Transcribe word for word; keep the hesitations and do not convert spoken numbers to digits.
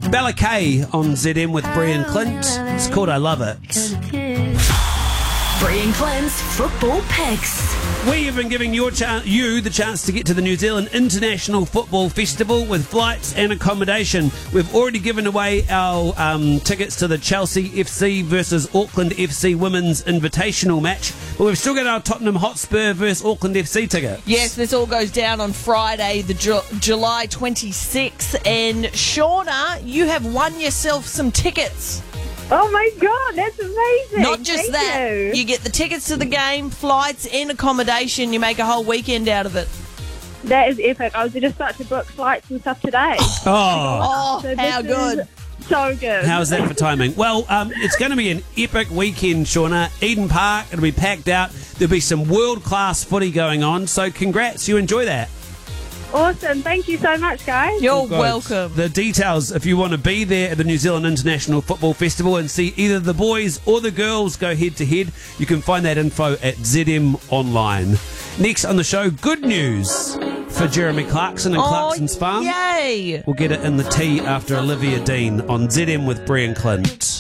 Bella Kay on Z M with Brie and Clint. It's called I Love It. Brie and Clint's Football Picks. We have been giving your cha- you the chance to get to the New Zealand International Football Festival with flights and accommodation. We've already given away our um, tickets to the Chelsea F C versus Auckland F C Women's Invitational match, but we've still got our Tottenham Hotspur versus Auckland F C ticket. Yes, this all goes down on Friday, the Ju- July twenty-sixth. And Shauna, you have won yourself some tickets. Oh my God, that's amazing. Not just Thank that, you. you get the tickets to the game, flights and accommodation. You make a whole weekend out of it. That is epic. I was just about to book flights and stuff today. Oh, Oh, So this how is good. So good. how's that for timing? Well, um, it's going to be an epic weekend, Shauna. Eden Park, it'll be packed out. There'll be some world-class footy going on, so congrats, you enjoy that. Awesome. Thank you so much, guys. You're Good. welcome. The details, if you want to be there at the New Zealand International Football Festival and see either the boys or the girls go head-to-head, you can find that info at Z M Online. Next on the show, good news for Jeremy Clarkson and Oh, Clarkson's Farm. yay! We'll get it in the tea after Olivia Dean on Z M with Brie and Clint.